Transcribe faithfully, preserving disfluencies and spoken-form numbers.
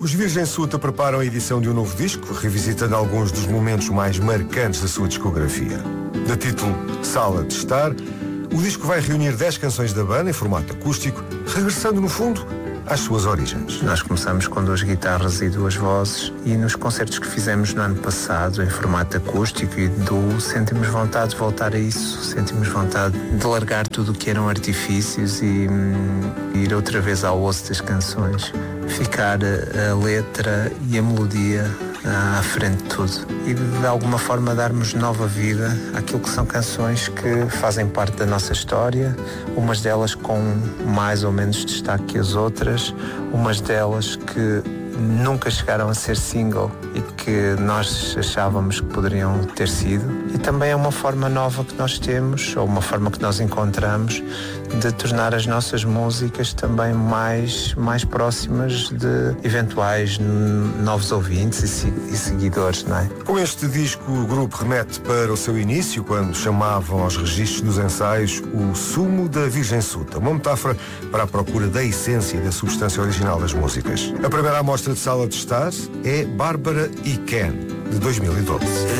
Os Virgem Suta preparam a edição de um novo disco, revisitando alguns dos momentos mais marcantes da sua discografia. De título Sala de Estar, o disco vai reunir dez canções da banda em formato acústico, regressando no fundo às suas origens. Nós começamos com duas guitarras e duas vozes e nos concertos que fizemos no ano passado em formato acústico e duo sentimos vontade de voltar a isso, sentimos vontade de largar tudo o que eram artifícios e hum, ir outra vez ao osso das canções, ficar a, a letra e a melodia à frente de tudo e de, de alguma forma darmos nova vida àquilo que são canções que fazem parte da nossa história, umas delas com mais ou menos destaque que as outras, umas delas que nunca chegaram a ser single e que nós achávamos que poderiam ter sido, e também é uma forma nova que nós temos, ou uma forma que nós encontramos de tornar as nossas músicas também mais, mais próximas de eventuais novos ouvintes e, se, e seguidores, não é? Com este disco, o grupo remete para o seu início, quando chamavam aos registros dos ensaios o sumo da Virgem Suta, uma metáfora para a procura da essência e da substância original das músicas. A primeira amostra de Sala de Estar é Bárbara e Ken, de dois mil e doze.